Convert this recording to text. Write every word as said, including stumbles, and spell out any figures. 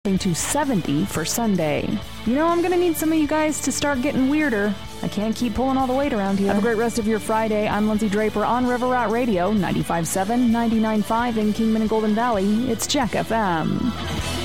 to seventy for Sunday. You know, I'm going to need some of you guys to start getting weirder. I can't keep pulling all the weight around here. Have a great rest of your Friday. I'm Lindsay Draper on River Rat Radio, ninety-five point seven, ninety-nine point five in Kingman and Golden Valley. It's Jack F M.